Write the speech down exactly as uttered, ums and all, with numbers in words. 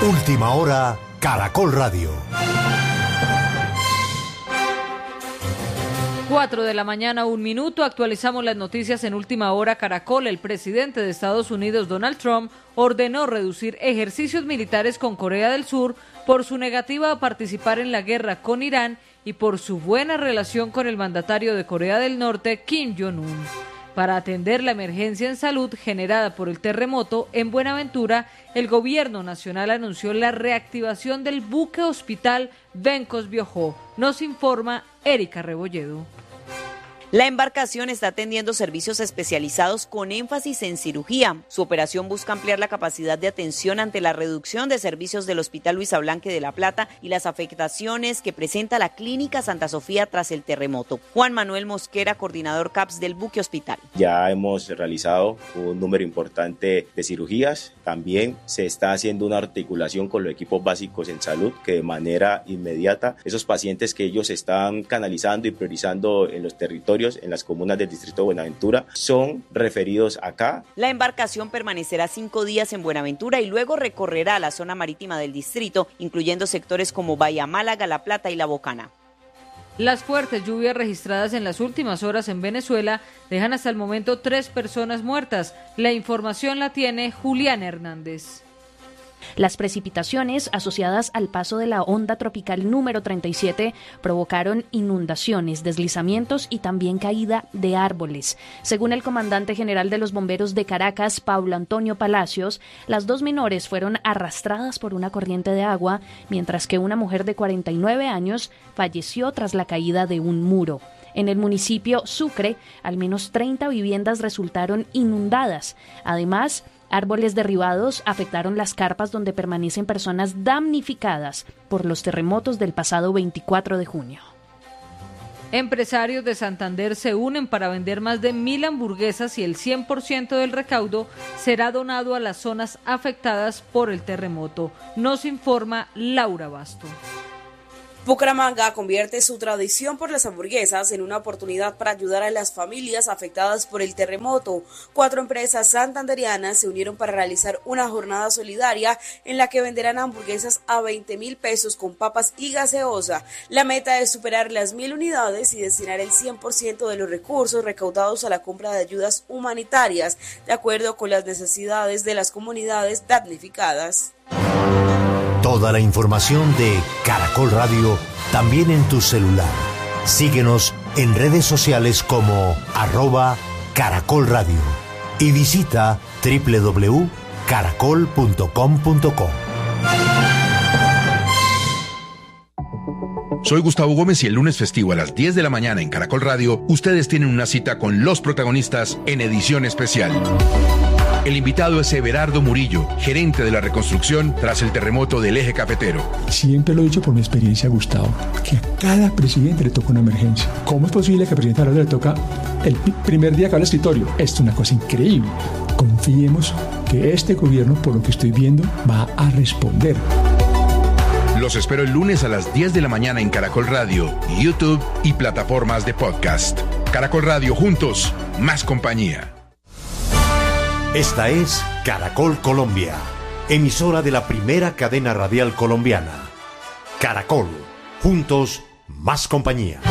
Última hora, Caracol Radio. Cuatro de la mañana, un minuto. Actualizamos las noticias en Última Hora Caracol. El presidente de Estados Unidos, Donald Trump, ordenó reducir ejercicios militares con Corea del Sur por su negativa a participar en la guerra con Irán y por su buena relación con el mandatario de Corea del Norte, Kim Jong-un. Para atender la emergencia en salud generada por el terremoto en Buenaventura, el gobierno nacional anunció la reactivación del buque hospital Bencos Biojó. Nos informa Erika Rebolledo. La embarcación está atendiendo servicios especializados con énfasis en cirugía. Su operación busca ampliar la capacidad de atención ante la reducción de servicios del Hospital Luisa Blanque de La Plata y las afectaciones que presenta la Clínica Santa Sofía tras el terremoto. Juan Manuel Mosquera, coordinador C A P S del buque hospital. Ya hemos realizado un número importante de cirugías. También se está haciendo una articulación con los equipos básicos en salud que de manera inmediata esos pacientes que ellos están canalizando y priorizando en los territorios, en las comunas del distrito de Buenaventura, son referidos acá. La embarcación permanecerá cinco días en Buenaventura y luego recorrerá la zona marítima del distrito, incluyendo sectores como Bahía Málaga, La Plata y La Bocana. Las fuertes lluvias registradas en las últimas horas en Venezuela dejan hasta el momento tres personas muertas. La información la tiene Julián Hernández. Las precipitaciones asociadas al paso de la onda tropical número treinta y siete provocaron inundaciones, deslizamientos y también caída de árboles. Según el comandante general de los bomberos de Caracas, Paulo Antonio Palacios, las dos menores fueron arrastradas por una corriente de agua, mientras que una mujer de cuarenta y nueve años falleció tras la caída de un muro. En el municipio Sucre, al menos treinta viviendas resultaron inundadas. Además, árboles derribados afectaron las carpas donde permanecen personas damnificadas por los terremotos del pasado veinticuatro de junio. Empresarios de Santander se unen para vender más de mil hamburguesas y el cien por ciento del recaudo será donado a las zonas afectadas por el terremoto. Nos informa Laura Basto. Bucaramanga convierte su tradición por las hamburguesas en una oportunidad para ayudar a las familias afectadas por el terremoto. Cuatro empresas santanderianas se unieron para realizar una jornada solidaria en la que venderán hamburguesas a veinte mil pesos con papas y gaseosa. La meta es superar las mil unidades y destinar el cien por ciento de los recursos recaudados a la compra de ayudas humanitarias, de acuerdo con las necesidades de las comunidades damnificadas. Toda la información de Caracol Radio también en tu celular. Síguenos en redes sociales como arroba Caracol Radio y visita doble u doble u doble u punto caracol punto com punto co. Soy Gustavo Gómez y el lunes festivo a las diez de la mañana en Caracol Radio, ustedes tienen una cita con los protagonistas en edición especial. El invitado es Everardo Murillo, gerente de la reconstrucción tras el terremoto del eje cafetero. Siempre lo he dicho por mi experiencia, Gustavo, que a cada presidente le toca una emergencia. ¿Cómo es posible que al presidente ahora le toca el primer día que va al escritorio? Esto es una cosa increíble. Confiemos que este gobierno, por lo que estoy viendo, va a responder. Los espero el lunes a las diez de la mañana en Caracol Radio, YouTube y plataformas de podcast. Caracol Radio, juntos, más compañía. Esta es Caracol Colombia, emisora de la primera cadena radial colombiana. Caracol, juntos, más compañía.